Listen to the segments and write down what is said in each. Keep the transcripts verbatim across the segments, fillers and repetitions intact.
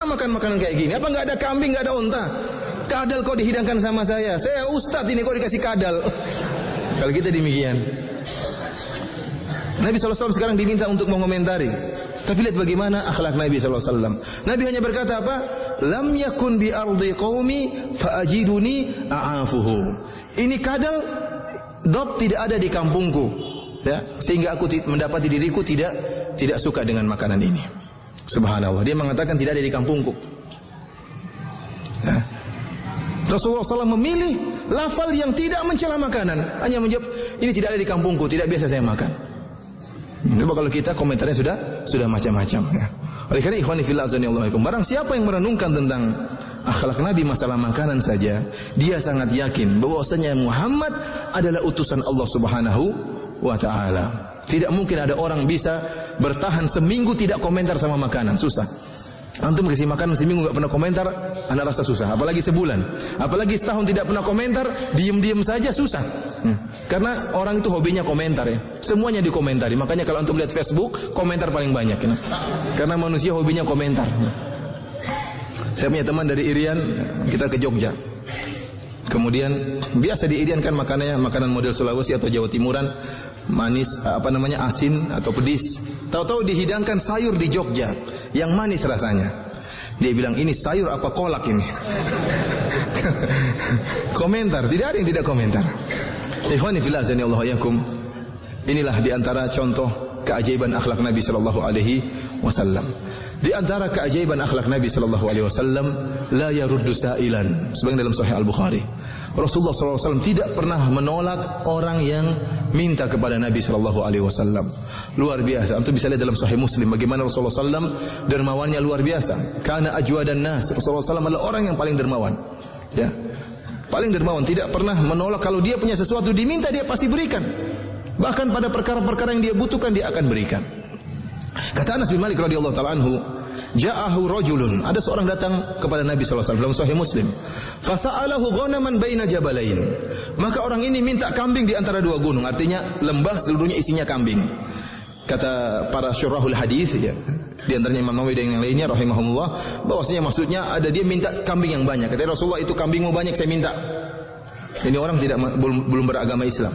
makan makanan kayak gini? Apa nggak ada kambing, nggak ada unta? Kadal kau dihidangkan sama saya. Saya ustadz ini kau dikasih kadal. Kalau kita demikian. Nabi shallallahu alaihi wasallam sekarang diminta untuk mengomentari. Tapi lihat bagaimana akhlak Nabi shallallahu alaihi wasallam. Nabi hanya berkata apa? Lam yakun bi ardi qaumi fa ajiduni a'afuhu. Ini kadal dot tidak ada di kampungku, ya, sehingga aku mendapati diriku tidak tidak suka dengan makanan ini. Subhanallah. Dia mengatakan tidak ada di kampungku. Ya. Rasulullah shallallahu alaihi wasallam memilih lafal yang tidak mencela makanan, hanya menjawab ini tidak ada di kampungku, tidak biasa saya makan. Coba kalau kita komentarnya sudah sudah macam-macam, ya. Oleh karena ikhwani fillah azanillahu, barang siapa yang merenungkan tentang akhlak Nabi masalah makanan saja, dia sangat yakin bahwasanya Muhammad adalah utusan Allah Subhanahu wa taala. Tidak mungkin ada orang bisa bertahan seminggu tidak komentar sama makanan, susah. Antum kasih makan seminggu enggak pernah komentar, anak rasa susah. Apalagi sebulan, apalagi setahun tidak pernah komentar, diem-diem saja susah. Hmm. Karena orang itu hobinya komentar, ya. Semuanya dikomentari. Makanya kalau antum lihat Facebook, komentar paling banyak, ya. Karena manusia hobinya komentar. Saya punya teman dari Irian, kita ke Jogja. Kemudian biasa di Irian kan makanannya makanan model Sulawesi atau Jawa Timuran, manis, apa namanya, asin atau pedis. Tahu-tahu dihidangkan sayur di Jogja yang manis rasanya. Dia bilang, ini sayur apa kolak ini? Komentar, tidak ada yang tidak komentar. Ikhwani fillah azanillahu yakum. Inilah diantara contoh keajaiban akhlak Nabi sallallahu alaihi wasallam. Di antara keajaiban akhlak Nabi sallallahu alaihi wasallam, la yaruddu sa'ilan. Sebagaimana dalam Sahih Al-Bukhari, Rasulullah sallallahu alaihi wasallam tidak pernah menolak orang yang minta kepada Nabi sallallahu alaihi wasallam. Luar biasa. Antum bisa lihat dalam Sahih Muslim bagaimana Rasulullah sallallahu alaihi wasallam dermawannya luar biasa. Kana ajwadan nas. Rasulullah sallallahu alaihi wasallam adalah orang yang paling dermawan. Ya. Paling dermawan, tidak pernah menolak. Kalau dia punya sesuatu diminta, dia pasti berikan. Bahkan pada perkara-perkara yang dia butuhkan, dia akan berikan. Kata Anas bin Malik radhiyallahu taala anhu, ja'ahu rajulun, ada seorang datang kepada Nabi sallallahu alaihi wasallam dalam Sahih Muslim. Fasa'alahu ghanaman baina jabalain. Maka orang ini minta kambing di antara dua gunung, artinya lembah seluruhnya isinya kambing. Kata para syurahul hadis, ya, di antaranya Imam Nawawi dan yang lainnya rahimahumullah, bahwasanya maksudnya ada dia minta kambing yang banyak. Kata Rasulullah, itu kambingmu banyak, saya minta. Ini orang tidak belum, belum beragama Islam.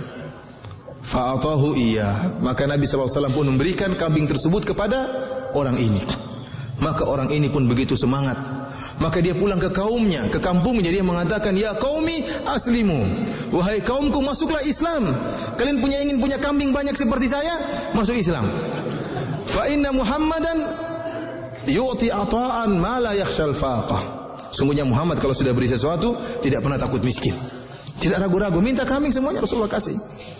Fa'atahu iya. Maka Nabi sallallahu alaihi wasallam pun memberikan kambing tersebut kepada orang ini. Maka orang ini pun begitu semangat. Maka dia pulang ke kaumnya, ke kampungnya, dia mengatakan, ya qaumi aslimu. Wahai kaumku, masuklah Islam. Kalian punya ingin punya kambing banyak seperti saya, masuk Islam. Fa inna Muhammadan yu'ti ata'an ma la yakhshal faqah. Sungguhnya Muhammad kalau sudah beri sesuatu tidak pernah takut miskin. Tidak ragu-ragu, minta kambing semuanya Rasulullah kasih.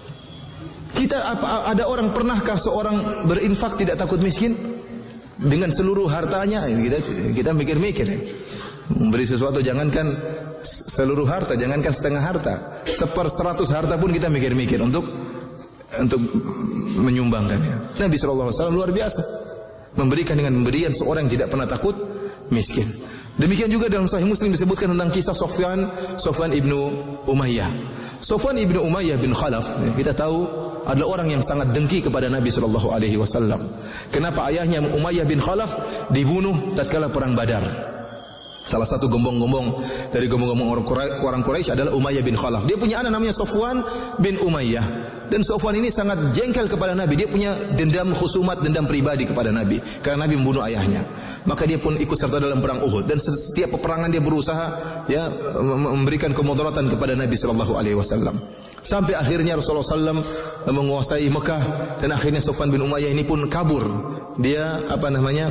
Kita apa, ada orang pernahkah seorang berinfak tidak takut miskin dengan seluruh hartanya? Kita kita mikir-mikir, ya. Memberi sesuatu jangankan seluruh harta, jangankan setengah harta, seper seratus harta pun kita mikir-mikir untuk untuk menyumbangkannya. Nabi sallallahu alaihi wasallam luar biasa memberikan dengan pemberian seorang yang tidak pernah takut miskin. Demikian juga dalam Sahih Muslim disebutkan tentang kisah Sofyan Sofyan ibnu Umayyah. Sofyan ibnu Umayyah bin Khalaf, kita tahu adalah orang yang sangat dengki kepada Nabi sallallahu alaihi wasallam. Kenapa ayahnya Umayyah bin Khalaf dibunuh tatkala perang Badar? Salah satu gombong-gombong dari gombong-gombong orang Quraisy adalah Umayyah bin Khalaf. Dia punya anak namanya Sofwan bin Umayyah. Dan Sofwan ini sangat jengkel kepada Nabi. Dia punya dendam khusumat, dendam pribadi kepada Nabi karena Nabi membunuh ayahnya. Maka dia pun ikut serta dalam perang Uhud, dan setiap peperangan dia berusaha, ya, memberikan kemudaratan kepada Nabi sallallahu alaihi wasallam. Sampai akhirnya Rasulullah sallallahu alaihi wasallam menguasai Mekah, dan akhirnya Sofwan bin Umayyah ini pun kabur. Dia apa namanya?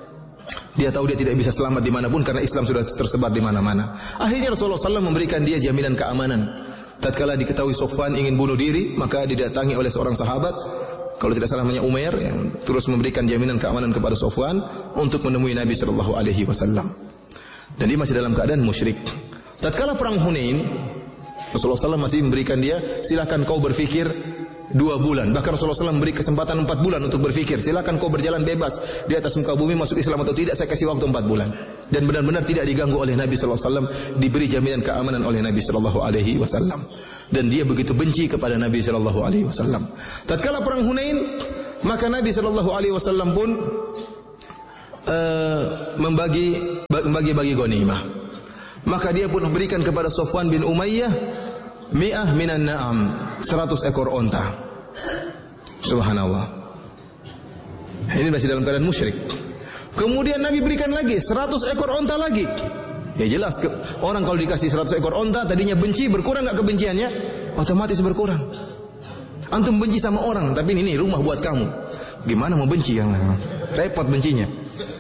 Dia tahu dia tidak bisa selamat dimanapun karena Islam sudah tersebar di mana-mana. Akhirnya Rasulullah sallallahu alaihi wasallam memberikan dia jaminan keamanan. Tatkala diketahui Sofwan ingin bunuh diri, maka didatangi oleh seorang sahabat, kalau tidak salah namanya Umair, yang terus memberikan jaminan keamanan kepada Sofwan untuk menemui Nabi sallallahu alaihi wasallam. Dan dia masih dalam keadaan musyrik. Tatkala perang Hunain, Rasulullah sallallahu alaihi wasallam masih memberikan dia, silakan kau berfikir dua bulan. Bahkan Rasulullah sallallahu alaihi wasallam memberi kesempatan empat bulan untuk berfikir. Silakan kau berjalan bebas di atas muka bumi, masuk Islam atau tidak, saya kasih waktu empat bulan. Dan benar-benar tidak diganggu oleh Nabi sallallahu alaihi wasallam, diberi jaminan keamanan oleh Nabi sallallahu alaihi wasallam. Dan dia begitu benci kepada Nabi sallallahu alaihi wasallam. Tatkala perang Hunain, maka Nabi sallallahu alaihi wasallam pun uh, membagi membagi-bagi ghanimah. Maka dia pun memberikan kepada Safwan bin Umayyah mi'ah minan na'am, seratus ekor onta. Subhanallah. Ini masih dalam keadaan musyrik. Kemudian Nabi berikan lagi seratus ekor onta lagi. Ya jelas ke, orang kalau dikasih seratus ekor onta tadinya benci, berkurang enggak kebenciannya? Otomatis berkurang. Antum benci sama orang, tapi ini, ini rumah buat kamu. Gimana mau benci yang repot bencinya?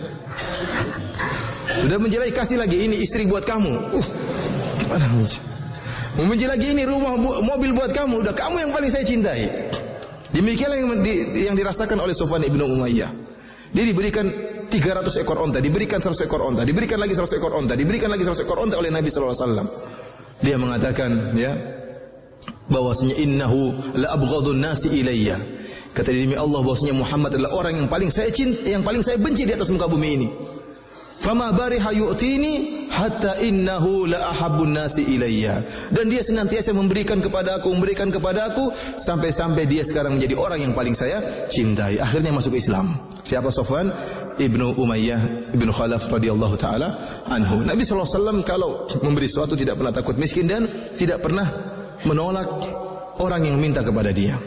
Sudah benci lagi, kasih lagi, ini istri buat kamu. Uh, gimana benci? Membenci lagi, ini rumah, bu, mobil buat kamu. Udah kamu yang paling saya cintai. Demikianlah yang, di, yang dirasakan oleh Safwan ibnu Umayyah. Dia diberikan tiga ratus ekor onta, diberikan seratus ekor onta, diberikan lagi seratus ekor onta, diberikan lagi seratus ekor onta oleh Nabi sallallahu alaihi wasallam. Dia mengatakan, ya, bahwasanya innahu la abghadun nasi ilayya. Kata demi Allah bahwasanya Muhammad adalah orang yang paling saya cinta, yang paling saya benci di atas muka bumi ini. Fama bariha yu'tini hatta innahu la ahabbun nasi ilayya. Dan dia senantiasa memberikan kepada aku, memberikan kepada aku sampai-sampai dia sekarang menjadi orang yang paling saya cintai. Akhirnya masuk Islam. Siapa? Safwan ibnu Umayyah ibnu Khalaf radhiyallahu taala anhu. Nabi sallallahu alaihi wasallam kalau memberi sesuatu tidak pernah takut miskin dan tidak pernah menolak orang yang minta kepada dia.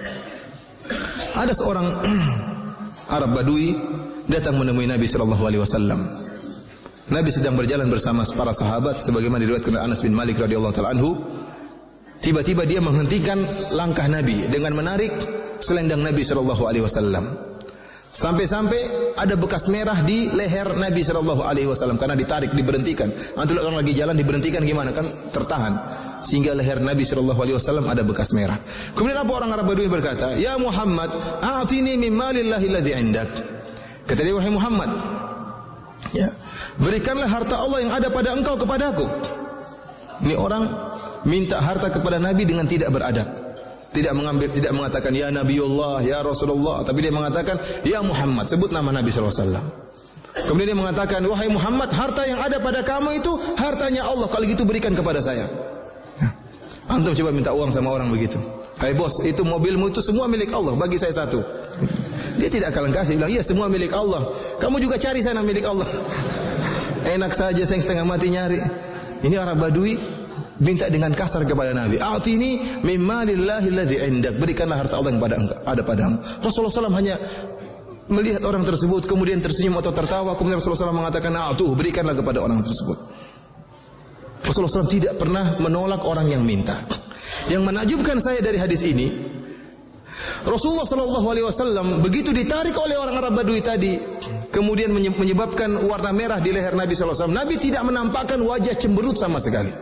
Ada seorang Arab Badui datang menemui Nabi sallallahu alaihi wasallam. Nabi sedang berjalan bersama para sahabat sebagaimana diriwayatkan oleh Anas bin Malik radhiyallahu taala anhu. Tiba-tiba dia menghentikan langkah Nabi dengan menarik selendang Nabi sallallahu alaihi wasallam. Sampai-sampai ada bekas merah di leher Nabi sallallahu alaihi wasallam karena ditarik, diberhentikan. Antum orang lagi jalan diberhentikan gimana? Kan tertahan. Sehingga leher Nabi sallallahu alaihi wasallam ada bekas merah. Kemudian apa orang Arab Badui berkata, "Ya Muhammad, a'tini min malillahi alladhi 'indak." Kata dia, "Wahai Muhammad, ya, berikanlah harta Allah yang ada pada engkau kepadaku." Ini orang minta harta kepada Nabi dengan tidak beradab. Tidak mengambil, tidak mengatakan ya Nabiullah, ya Rasulullah, tapi dia mengatakan ya Muhammad, sebut nama Nabi sallallahu alaihi wasallam. Kemudian dia mengatakan, "Wahai Muhammad, harta yang ada pada kamu itu hartanya Allah, kalau gitu berikan kepada saya." Antum coba minta uang sama orang begitu. "Hai bos, itu mobilmu itu semua milik Allah, bagi saya satu." Dia tidak akan kasih, bilang, "Iya semua milik Allah. Kamu juga cari sana milik Allah." Enak saja, saya setengah mati nyari. Ini Arab Badui minta dengan kasar kepada Nabi, "A'tini min malillahi alladhi 'indak." Berikanlah harta Allah yang pada engkau, ada padamu. Rasulullah sallallahu alaihi wasallam hanya melihat orang tersebut, kemudian tersenyum atau tertawa, kemudian Rasulullah sallallahu alaihi wasallam mengatakan, "A'tuh, berikanlah kepada orang tersebut." Rasulullah sallallahu alaihi wasallam tidak pernah menolak orang yang minta. Yang menakjubkan saya dari hadis ini, Rasulullah sallallahu alaihi wasallam begitu ditarik oleh orang Arab Badui tadi, kemudian menyebabkan warna merah di leher Nabi sallallahu alaihi wasallam, Nabi tidak menampakkan wajah cemberut sama sekali.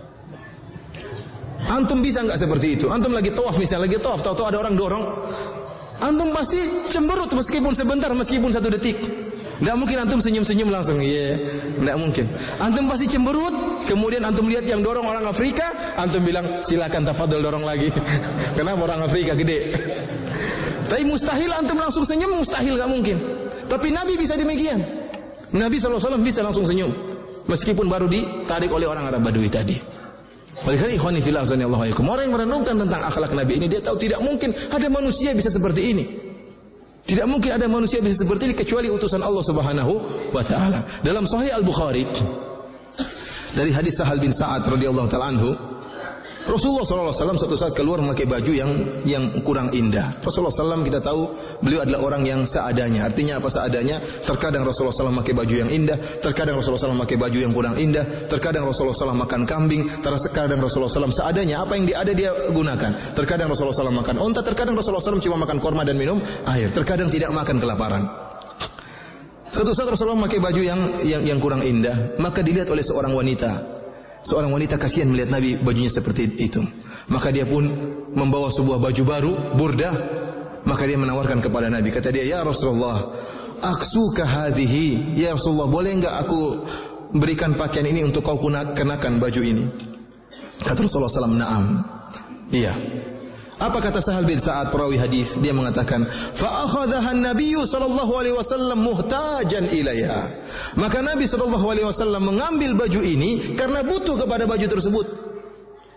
Antum bisa enggak seperti itu? Antum lagi tawaf misalnya, lagi tawaf, tahu-tahu ada orang dorong, antum pasti cemberut meskipun sebentar, meskipun satu detik. Enggak mungkin antum senyum-senyum langsung, iya, yeah. Enggak mungkin. Antum pasti cemberut, kemudian antum lihat yang dorong orang Afrika, antum bilang silakan tafadhol dorong lagi. Kenapa orang Afrika gede? Tapi mustahil antum langsung senyum, mustahil, enggak mungkin. Tapi Nabi bisa demikian. Nabi sallallahu alaihi wasallam bisa langsung senyum meskipun baru ditarik oleh orang Arab Badui tadi. Oleh karena ikhwani fillah azanillahu alaikum, orang yang merenungkan tentang akhlak Nabi ini, dia tahu tidak mungkin ada manusia bisa seperti ini. Tidak mungkin ada manusia bisa seperti ini kecuali utusan Allah Subhanahu wa taala. Dalam Sahih Al-Bukhari dari hadis Sahal bin Sa'ad radhiyallahu taala anhu, Rasulullah sallallahu alaihi wasallam suatu saat keluar memakai baju yang yang kurang indah. Rasulullah sallallahu alaihi wasallam kita tahu beliau adalah orang yang seadanya. Artinya apa seadanya? Terkadang Rasulullah sallallahu alaihi wasallam memakai baju yang indah, terkadang Rasulullah sallallahu alaihi wasallam memakai baju yang kurang indah, terkadang Rasulullah sallallahu alaihi wasallam makan kambing, terkadang Rasulullah sallallahu alaihi wasallam seadanya, apa yang dia ada dia gunakan. Terkadang Rasulullah sallallahu alaihi wasallam makan unta, terkadang Rasulullah sallallahu alaihi wasallam cuma makan korma dan minum air, terkadang tidak makan kelaparan. Suatu saat Rasulullah memakai baju yang yang yang kurang indah, maka dilihat oleh seorang wanita. Seorang wanita kasihan melihat Nabi bajunya seperti itu. Maka dia pun membawa sebuah baju baru, burdah. Maka dia menawarkan kepada Nabi. Kata dia, "Ya Rasulullah, aksuka hadhihi." Ya Rasulullah, boleh enggak aku berikan pakaian ini untuk kau kenakan baju ini? Kata Rasulullah sallallahu alaihi wasallam, "Na'am." Iya. Apa kata Sahal bin Sa'ad perawi hadis? Dia mengatakan, "Fa akhadhaha an-nabiy sallallahu alaihi wasallam muhtajan ilaiha." Maka Nabi sallallahu alaihi wasallam mengambil baju ini karena butuh kepada baju tersebut.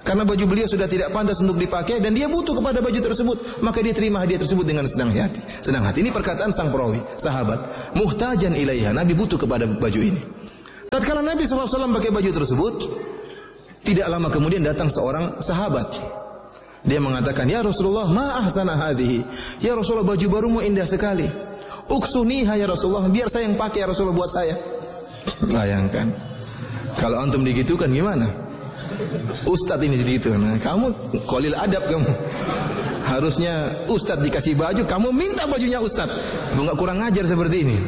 karena baju beliau sudah tidak pantas untuk dipakai dan dia butuh kepada baju tersebut, maka dia terima hadiah tersebut dengan senang hati. Senang hati. Ini perkataan sang perawi, sahabat. Muhtajan ilaiha, Nabi butuh kepada baju ini. Tatkala Nabi shallallahu alaihi wasallam pakai baju tersebut, tidak lama kemudian datang seorang sahabat. Dia mengatakan, "Ya Rasulullah, ma ahsana hadhihi." Ya Rasulullah, baju barumu indah sekali. Uksuniha ya Rasulullah, biar saya yang pakai ya Rasulullah buat saya. Bayangkan. Kalau antum digitukan gimana? Ustadz ini gitu. Nah, kamu qalil adab kamu. Harusnya ustadz dikasih baju, kamu minta bajunya ustadz. Enggak kurang ajar seperti ini.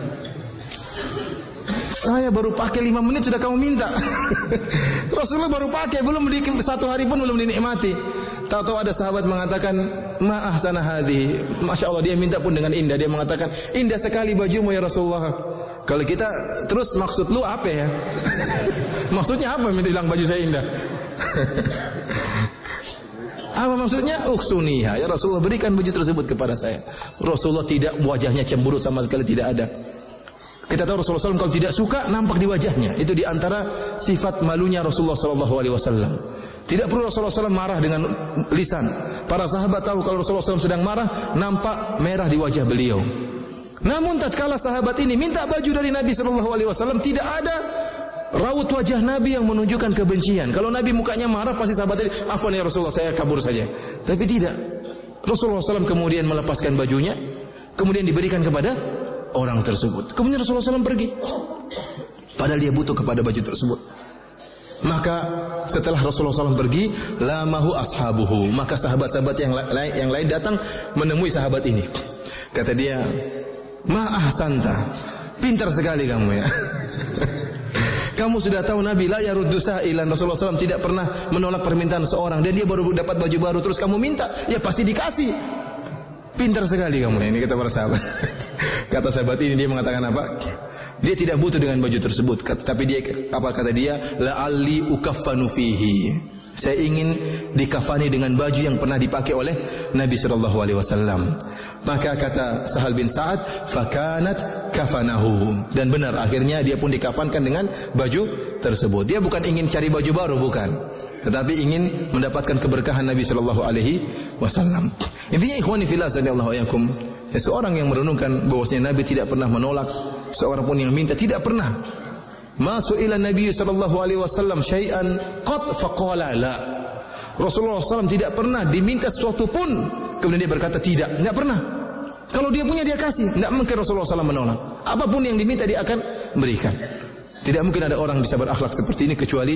Saya baru pakai lima menit sudah kamu minta. Rasulullah baru pakai, belum di satu hari pun belum dinikmati. Tahu-tahu ada sahabat mengatakan, "Ma ahsana hadhi." Masya Allah, dia minta pun dengan indah. Dia mengatakan, "Indah sekali bajumu ya Rasulullah." Kalau kita terus maksud lu apa ya? Maksudnya apa minta bilang baju saya indah? Apa maksudnya? Uksuniha ya Rasulullah, berikan baju tersebut kepada saya. Rasulullah tidak, wajahnya cemberut sama sekali tidak ada. Kita tahu Rasulullah shallallahu alaihi wasallam kalau tidak suka nampak di wajahnya. Itu di antara sifat malunya Rasulullah shallallahu alaihi wasallam. Tidak perlu Rasulullah shallallahu alaihi wasallam marah dengan lisan. Para sahabat tahu kalau Rasulullah shallallahu alaihi wasallam sedang marah, nampak merah di wajah beliau. Namun tatkala sahabat ini minta baju dari Nabi shallallahu alaihi wasallam, tidak ada raut wajah Nabi yang menunjukkan kebencian. Kalau Nabi mukanya marah, pasti sahabat ini, "Afwan ya Rasulullah, saya kabur saja." Tapi tidak. Rasulullah shallallahu alaihi wasallam kemudian melepaskan bajunya, kemudian diberikan kepada orang tersebut. Kemudian Rasulullah shallallahu alaihi wasallam pergi. Padahal dia butuh kepada baju tersebut. Maka setelah Rasulullah shallallahu alaihi wasallam pergi, lamahu ashabuhu. Maka sahabat-sahabat yang lain, yang lain datang menemui sahabat ini. Kata dia, "Ma ahsanta." Pintar sekali kamu ya. Kamu sudah tahu Nabi la yaruddu sa'ilan. Rasulullah shallallahu alaihi wasallam tidak pernah menolak permintaan seorang, dan dia baru dapat baju baru terus kamu minta, ya pasti dikasih. Pintar sekali kamu. Ini kata para sahabat. Kata sahabat ini, dia mengatakan apa? Dia tidak butuh dengan baju tersebut, tapi dia apa kata dia? La'alli ukaffanu fihi. Saya ingin dikafani dengan baju yang pernah dipakai oleh Nabi sallallahu alaihi wasallam. Maka kata Sahal bin Sa'ad, fakanat kafanahu. Dan benar, akhirnya dia pun dikafankan dengan baju tersebut. Dia bukan ingin cari baju baru, bukan, tetapi ingin mendapatkan keberkahan Nabi sallallahu alaihi wasallam. Intinya ikhwani fillah sallallahu alaihi wasallam, seorang yang merenungkan bahwasanya Nabi tidak pernah menolak seorang pun yang minta, tidak pernah. Masu'ila Nabi sallallahu alaihi wasallam syai'an qad faqala la. Rasulullah sallallahu alaihi wasallam tidak pernah diminta sesuatu pun kemudian dia berkata tidak, enggak pernah. Kalau dia punya dia kasih, enggak mungkin Rasulullah sallallahu alaihi wasallam menolak. Apapun yang diminta dia akan berikan. Tidak mungkin ada orang bisa berakhlak seperti ini kecuali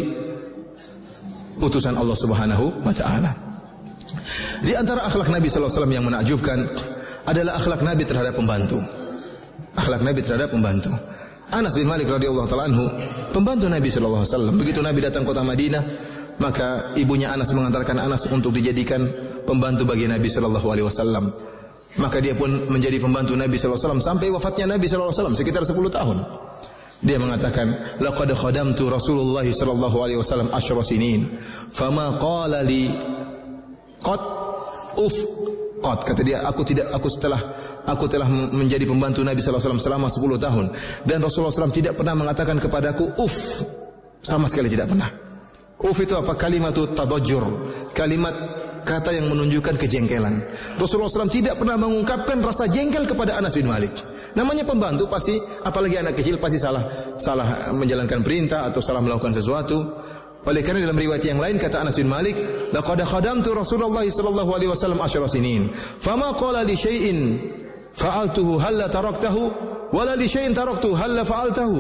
utusan Allah Subhanahu wa taala. Di antara akhlak Nabi sallallahu alaihi wasallam yang menakjubkan adalah akhlak Nabi terhadap pembantu. Akhlak Nabi terhadap pembantu. Anas bin Malik radhiyallahu taala anhu, pembantu Nabi sallallahu alaihi wasallam. Begitu Nabi datang kota Madinah, maka ibunya Anas mengantarkan Anas untuk dijadikan pembantu bagi Nabi sallallahu alaihi wasallam. Maka dia pun menjadi pembantu Nabi sallallahu alaihi wasallam sampai wafatnya Nabi sallallahu alaihi wasallam sekitar sepuluh tahun. Dia mengatakan, laqad khadamtu Rasulullah sallallahu alaihi wasallam asyra sinin, fama qala li qad uf qad. Kata dia, aku tidak aku setelah aku telah menjadi pembantu Nabi sallallahu alaihi wasallam selama sepuluh tahun, dan Rasulullah sallallahu alaihi wasallam tidak pernah mengatakan kepadaku uf, sama sekali tidak pernah. Uf itu apa? Kalimatut tadajjur, kalimat kata yang menunjukkan kejengkelan. Rasulullah sallallahu alaihi wasallam tidak pernah mengungkapkan rasa jengkel kepada Anas bin Malik. Namanya pembantu pasti, apalagi anak kecil, pasti salah salah menjalankan perintah atau salah melakukan sesuatu. Oleh karena dalam riwayat yang lain kata Anas bin Malik, laqad khadamtu Rasulullah sallallahu alaihi wasallam asyra sinin, fama qala li syai'in fa'altuhu hal taraktahu wala li syai'in taraktu hal fa'altahu.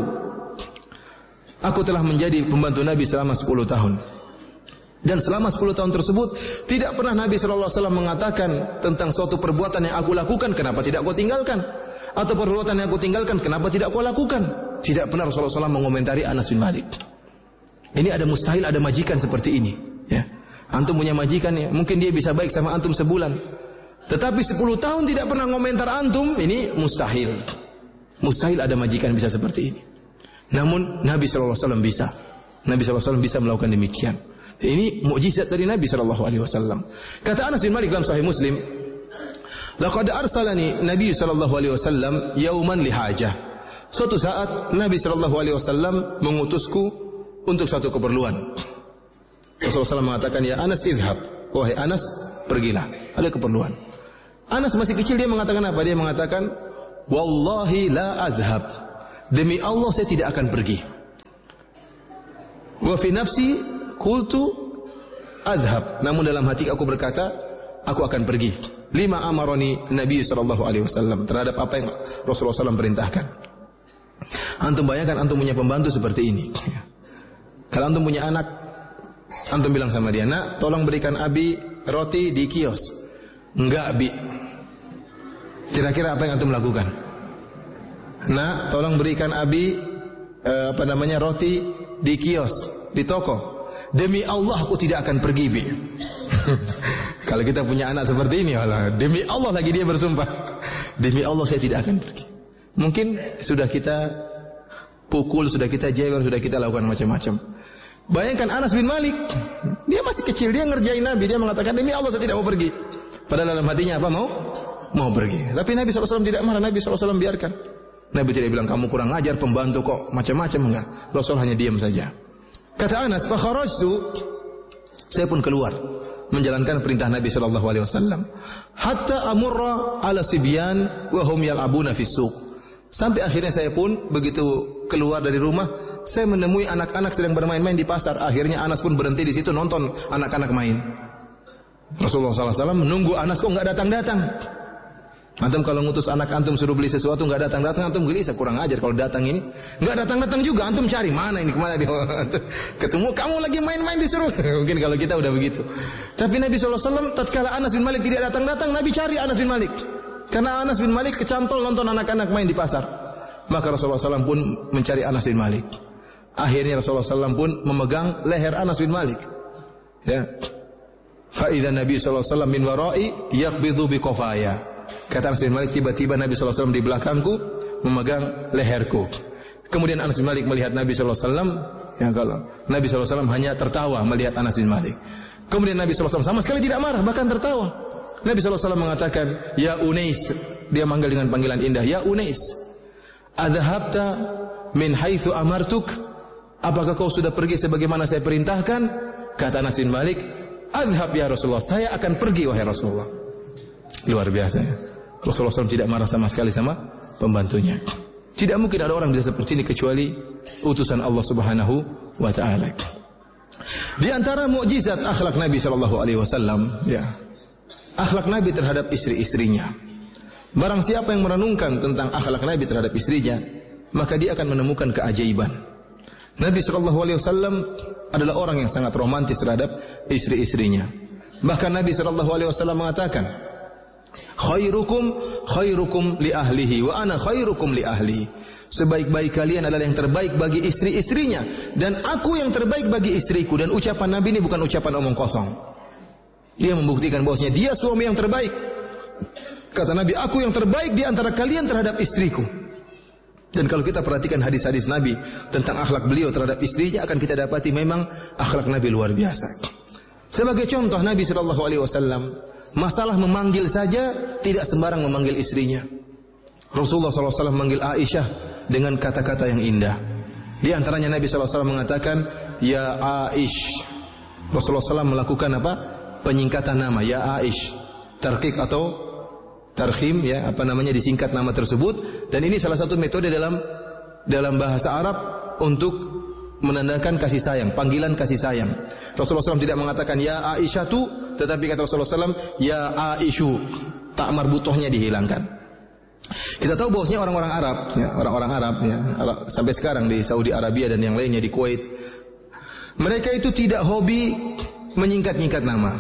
Aku telah menjadi pembantu Nabi selama sepuluh tahun. Dan selama sepuluh tahun tersebut tidak pernah Nabi sallallahu alaihi wasallam mengatakan tentang suatu perbuatan yang aku lakukan, kenapa tidak kau tinggalkan? Atau perbuatan yang aku tinggalkan, kenapa tidak kau lakukan? Tidak pernah Rasulullah sallallahu alaihi wasallam mengomentari Anas bin Malik. Ini ada mustahil ada majikan seperti ini, ya. Antum punya majikan ya, mungkin dia bisa baik sama antum sebulan, tetapi sepuluh tahun tidak pernah komentar antum, ini mustahil. Mustahil ada majikan bisa seperti ini. Namun Nabi sallallahu alaihi wasallam bisa. Nabi sallallahu alaihi wasallam bisa melakukan demikian. Ini mukjizat dari Nabi sallallahu alaihi wasallam. Kata Anas bin Malik dalam Sahih Muslim, laqad arsalani Nabi sallallahu alaihi wasallam yauman lihajah. Suatu saat Nabi sallallahu alaihi wasallam mengutusku untuk satu keperluan. Rasulullah shallallahu alaihi wasallam mengatakan, ya Anas idhab, wahai Anas pergilah, ada keperluan. Anas masih kecil, dia mengatakan apa? Dia mengatakan, wallahi la azhab, demi Allah saya tidak akan pergi. Wa fi nafsi qultu azhab, namun dalam hati aku berkata aku akan pergi. Lima amaroni Nabi sallallahu alaihi wasallam, terhadap apa yang Rasulullah sallallahu alaihi wasallam perintahkan. Antum bayangkan antum punya pembantu seperti ini. Kalau antum punya anak, antum bilang sama dia, nak tolong berikan Abi roti di kios. Enggak Abi. Kira-kira apa yang antum lakukan? Nak tolong berikan Abi eh, apa namanya roti di kios, di toko. Demi Allah aku tidak akan pergi Bi. Kalau kita punya anak seperti ini, Allah, demi Allah lagi dia bersumpah, demi Allah saya tidak akan pergi. Mungkin sudah kita pukul, sudah kita jewer, sudah kita lakukan macam-macam. Bayangkan Anas bin Malik, dia masih kecil, dia ngerjain Nabi, dia mengatakan demi Allah saya tidak mau pergi. Padahal dalam hatinya apa? Mau mau pergi. Tapi Nabi shallallahu alaihi wasallam tidak marah, Nabi shallallahu alaihi wasallam biarkan. Nabi tidak bilang kamu kurang ajar, pembantu kok macam-macam, enggak. Rasul hanya diam saja. Kata Anas, fa kharajtu, saya pun keluar menjalankan perintah Nabi sallallahu alaihi wasallam. Hatta amurra ala sibyan wa hum yal'abuna fis suq. Sampai akhirnya saya pun begitu keluar dari rumah, saya menemui anak-anak sedang bermain-main di pasar. Akhirnya Anas pun berhenti di situ nonton anak-anak main. Rasulullah sallallahu alaihi wasallam menunggu Anas kok enggak datang-datang. Antum kalau ngutus anak antum suruh beli sesuatu enggak datang-datang, antum gelisah, kurang ajar kalau datang ini. Enggak datang-datang juga, antum cari mana ini, kemana dia. Ketemu kamu lagi main-main disuruh. Mungkin kalau kita udah begitu. Tapi Nabi sallallahu alaihi wasallam tatkala Anas bin Malik tidak datang-datang, Nabi cari Anas bin Malik. Karena Anas bin Malik kecantol nonton anak-anak main di pasar. Maka Rasulullah sallallahu alaihi wasallam pun mencari Anas bin Malik. Akhirnya Rasulullah sallallahu alaihi wasallam pun memegang leher Anas bin Malik. Ya. Fa idza Nabi sallallahu alaihi wasallam min wara'i yaqbidu bi qafaya. Kata Anas bin Malik, tiba-tiba Nabi sallallahu alaihi wasallam di belakangku memegang leherku. Kemudian Anas bin Malik melihat Nabi sallallahu alaihi wasallam, ya kalau Nabi sallallahu alaihi wasallam hanya tertawa melihat Anas bin Malik. Kemudian Nabi sallallahu alaihi wasallam sama sekali tidak marah, bahkan tertawa. Nabi sallallahu alaihi wasallam mengatakan, "Ya Unais," dia manggil dengan panggilan indah, "Ya Unais, adhabta min haitsu amartuk?" Apakah kau sudah pergi sebagaimana saya perintahkan? Kata Anas bin Malik, "Adhab ya Rasulullah, saya akan pergi wahai Rasulullah." Luar biasa ya. Rasulullah shallallahu alaihi wasallam tidak marah sama sekali sama pembantunya. Tidak mungkin ada orang bisa seperti ini kecuali utusan Allah Subhanahu wa taala. Di antara mukjizat akhlak Nabi sallallahu alaihi wasallam, ya, akhlak Nabi terhadap istri-istrinya. Barang siapa yang merenungkan tentang akhlak Nabi terhadap istrinya, maka dia akan menemukan keajaiban. Nabi sallallahu alaihi wasallam adalah orang yang sangat romantis terhadap istri-istrinya. Bahkan Nabi sallallahu alaihi wasallam mengatakan, khairukum khairukum li ahlihi wa ana khairukum li ahli. Sebaik-baik kalian adalah yang terbaik bagi istri-istrinya dan aku yang terbaik bagi istriku. Dan ucapan Nabi ini bukan ucapan omong kosong. Dia membuktikan bahwasanya dia suami yang terbaik. Kata Nabi, aku yang terbaik di antara kalian terhadap istriku. Dan kalau kita perhatikan hadis-hadis Nabi tentang akhlak beliau terhadap istrinya, akan kita dapati memang akhlak Nabi luar biasa. Sebagai contoh, Nabi sallallahu alaihi wasallam masalah memanggil saja tidak sembarang memanggil istrinya. Rasulullah sallallahu alaihi wasallam memanggil Aisyah dengan kata-kata yang indah. Di antaranya Nabi sallallahu alaihi wasallam mengatakan, "Ya Aish." Rasulullah sallallahu alaihi wasallam melakukan apa? Penyingkatan nama, ya Aish. Tarqiq atau tarkhim, ya, apa namanya, disingkat nama tersebut. Dan ini salah satu metode dalam dalam bahasa Arab untuk menandakan kasih sayang, panggilan kasih sayang. Rasulullah sallallahu alaihi wasallam tidak mengatakan ya Aisyatu, tetapi kata Rasulullah sallallahu alaihi wasallam ya Aisyu, tak marbutohnya dihilangkan. Kita tahu bahwasanya orang-orang Arab, ya, orang-orang Arab, ya, sampai sekarang di Saudi Arabia dan yang lainnya di Kuwait, mereka itu tidak hobi menyingkat-nyingkat nama.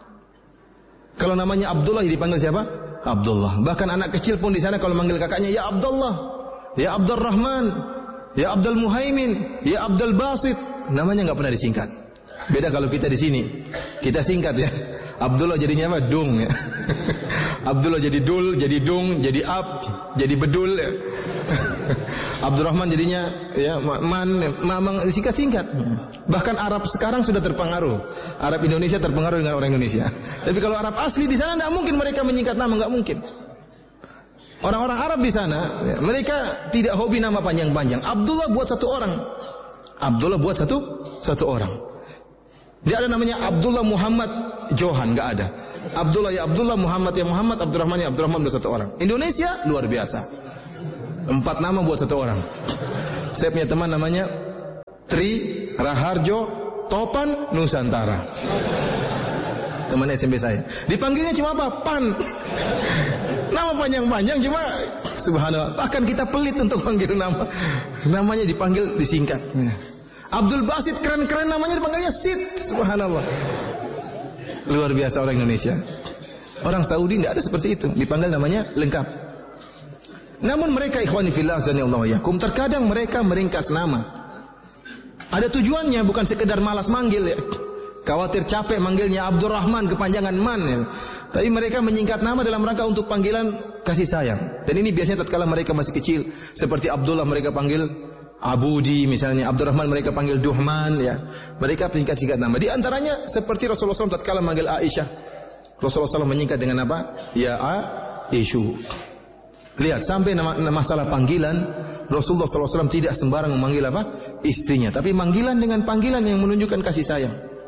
Kalau namanya Abdullah dipanggil siapa? Abdullah. Bahkan anak kecil pun di sana kalau manggil kakaknya ya Abdullah, ya Abdurrahman, ya Abdul Muhaimin, ya Abdul Basit, namanya enggak pernah disingkat. Beda kalau kita di sini, kita singkat ya. Abdullah jadinya apa? Dung ya. Abdullah jadi dul, jadi dung, jadi ab, jadi bedul ya. Abdurrahman jadinya ya man, mamang, singkat-singkat. Bahkan Arab sekarang sudah terpengaruh. Arab Indonesia terpengaruh dengan orang Indonesia. Tapi kalau Arab asli di sana tidak mungkin mereka menyingkat nama, enggak mungkin. Orang-orang Arab di sana, ya, mereka tidak hobi nama panjang-panjang. Abdullah buat satu orang. Abdullah buat satu satu orang. Dia ada namanya Abdullah Muhammad Johan, enggak ada. Abdullah ya Abdullah, Muhammad ya Muhammad, Abdurrahman ya Abdurrahman, udah satu orang. Indonesia luar biasa. Empat nama buat satu orang. Saya punya teman namanya Tri Raharjo Topan Nusantara. Teman S M P saya. Dipanggilnya cuma apa? Pan. Nama panjang-panjang cuma subhanallah. Bahkan kita pelit untuk panggil nama. Namanya dipanggil disingkat. Abdul Basit keren-keren namanya dipanggilnya Sid. Subhanallah. Luar biasa orang Indonesia. Orang Saudi tidak ada seperti itu. Dipanggil namanya lengkap. Namun mereka ikhwani fillah azanillahu yakum, terkadang mereka meringkas nama. Ada tujuannya, bukan sekedar malas manggil ya. Khawatir capek manggilnya Abdurrahman kepanjangan Man ya. Tapi mereka menyingkat nama dalam rangka untuk panggilan kasih sayang. Dan ini biasanya tatkala mereka masih kecil, seperti Abdullah mereka panggil Abudi misalnya, Abdurrahman mereka panggil Duhman ya. Mereka singkat-singkat nama. Di antaranya seperti Rasulullah shallallahu alaihi wasallam tatkala manggil Aisyah. Rasulullah shallallahu alaihi wasallam menyingkat dengan apa? Ya Aisyu. Lihat sampai nama, masalah panggilan, Rasulullah shallallahu alaihi wasallam tidak sembarang memanggil apa? Istrinya, tapi panggilan dengan panggilan yang menunjukkan kasih sayang.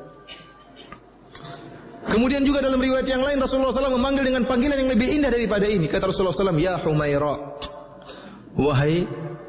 Kemudian juga dalam riwayat yang lain Rasulullah shallallahu alaihi wasallam memanggil dengan panggilan yang lebih indah daripada ini. Kata Rasulullah shallallahu alaihi wasallam, Ya Humaira, wahai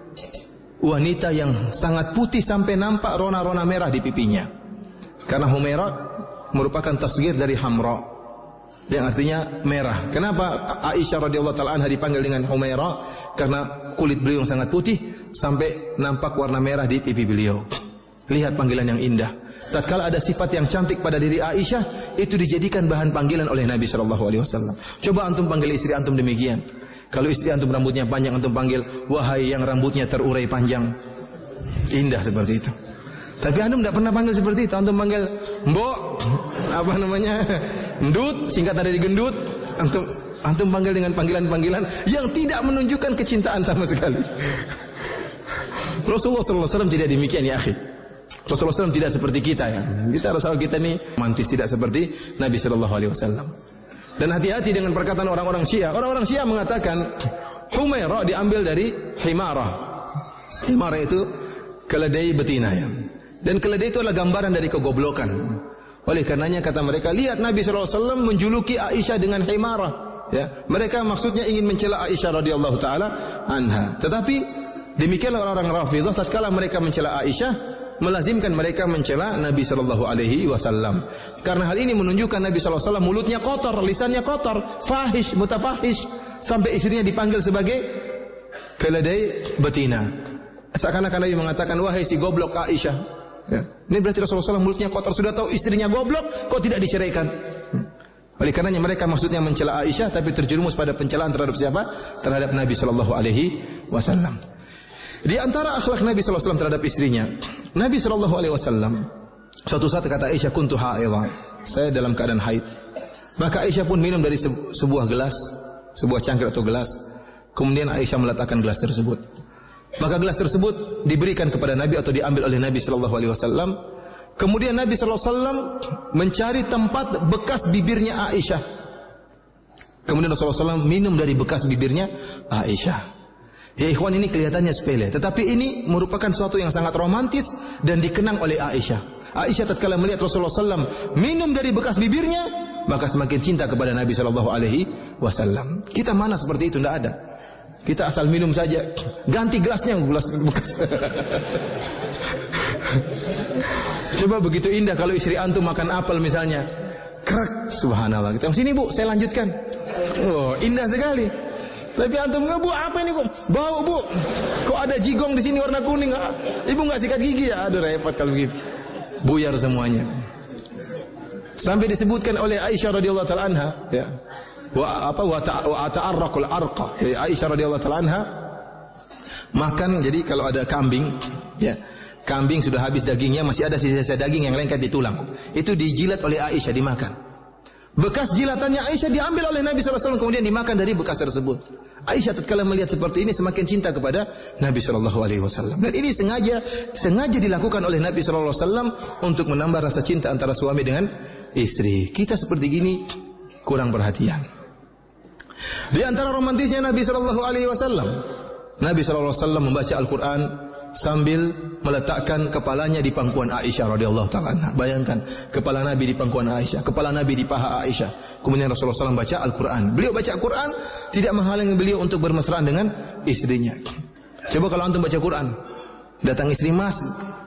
wanita yang sangat putih sampai nampak rona-rona merah di pipinya. Karena Humaira merupakan tasghir dari Hamra, yang artinya merah. Kenapa Aisyah radhiyallahu taala anha dipanggil dengan Humaira? Karena kulit beliau yang sangat putih sampai nampak warna merah di pipi beliau. Lihat panggilan yang indah. Tatkala ada sifat yang cantik pada diri Aisyah, itu dijadikan bahan panggilan oleh Nabi sallallahu alaihi wasallam. Coba antum panggil istri antum demikian. Kalau istri antum rambutnya panjang, antum panggil wahai yang rambutnya terurai panjang. Indah seperti itu. Tapi antum tidak pernah panggil seperti itu. Antum panggil mbok, apa namanya, ndut, singkatan dari gendut. Antum antum panggil dengan panggilan-panggilan yang tidak menunjukkan kecintaan sama sekali. Rasulullah sallallahu alaihi wasallam tidak demikian ya akhi. Rasulullah sallallahu alaihi wasallam tidak seperti kita ya. Kita Rasul kita ini romantis, tidak seperti Nabi sallallahu alaihi wasallam. Dan hati-hati dengan perkataan orang-orang Syiah. Orang-orang Syiah mengatakan Humaira diambil dari Himara. Himara itu keledai betina ya. Dan keledai itu adalah gambaran dari kegoblokan. Oleh karenanya kata mereka, lihat Nabi sallallahu alaihi wasallam menjuluki Aisyah dengan Himara. Ya, mereka maksudnya ingin mencela Aisyah radhiyallahu taala anha. Tetapi demikianlah orang-orang Rafidhah, tatkala mereka mencela Aisyah, melazimkan mereka mencela Nabi sallallahu alaihi wasallam. Karena hal ini menunjukkan Nabi sallallahu alaihi wasallam mulutnya kotor, lisannya kotor, fahish, mutafahish, sampai istrinya dipanggil sebagai keledai betina. Seakan-akan Nabi mengatakan, wahai si goblok Aisyah. Ya. Ini berarti Rasulullah sallallahu alaihi wasallam mulutnya kotor, sudah tahu istrinya goblok, kok tidak diceraikan? Oleh karenanya mereka maksudnya mencela Aisyah, tapi terjerumus pada pencelaan terhadap siapa? Terhadap Nabi sallallahu alaihi wasallam. Di antara akhlak Nabi sallallahu alaihi wasallam terhadap istrinya, Nabi sallallahu alaihi wasallam suatu saat kata Aisyah, kuntu haidha, saya dalam keadaan haid. Maka Aisyah pun minum dari sebuah gelas, sebuah cangkir atau gelas. Kemudian Aisyah meletakkan gelas tersebut. Maka gelas tersebut diberikan kepada Nabi atau diambil oleh Nabi sallallahu alaihi wasallam. Kemudian Nabi sallallahu alaihi wasallam mencari tempat bekas bibirnya Aisyah. Kemudian Rasulullah sallallahu alaihi wasallam minum dari bekas bibirnya Aisyah. Ya ikhwan, ini kelihatannya sepele, tetapi ini merupakan suatu yang sangat romantis dan dikenang oleh Aisyah. Aisyah tatkala melihat Rasulullah sallallahu alaihi wasallam minum dari bekas bibirnya, maka semakin cinta kepada Nabi sallallahu alaihi wasallam. Kita mana seperti itu? Tidak ada. Kita asal minum saja, ganti gelasnya gelas bekas. Coba begitu indah kalau istri antum makan apel misalnya, kerak, subhanallah. Kita sini bu, saya lanjutkan. Oh, indah sekali. Tapi antum nggak, bu apa ini kok bau bu? Kok ada jigong di sini warna kuning? Ibu nggak sikat gigi ya? Aduh repot kalau begitu. Buyar semuanya. Sampai disebutkan oleh Aisyah radhiyallahu taala anha, ya. Wa apa wa ta'arraqul arqa. Ya, Aisyah radhiyallahu taala anha makan, jadi kalau ada kambing, ya. Kambing sudah habis dagingnya, masih ada sisa-sisa daging yang lengket di tulang. Itu dijilat oleh Aisyah, dimakan. Bekas jilatannya Aisyah diambil oleh Nabi sallallahu alaihi wasallam, kemudian dimakan dari bekas tersebut. Aisyah tatkala melihat seperti ini semakin cinta kepada Nabi sallallahu alaihi wasallam. Dan ini sengaja sengaja dilakukan oleh Nabi sallallahu alaihi wasallam untuk menambah rasa cinta antara suami dengan istri. Kita seperti gini kurang perhatian. Di antara romantisnya Nabi sallallahu alaihi wasallam, Nabi sallallahu alaihi wasallam membaca Al-Qur'an sambil meletakkan kepalanya di pangkuan Aisyah radhiyallahu taala anha. Bayangkan, kepala Nabi di pangkuan Aisyah, kepala Nabi di paha Aisyah. Kemudian Rasulullah shallallahu alaihi wasallam baca Al-Quran. Beliau baca Al-Quran tidak menghalangi beliau untuk bermesraan dengan istrinya. Coba kalau antum baca Quran, datang istri, mas,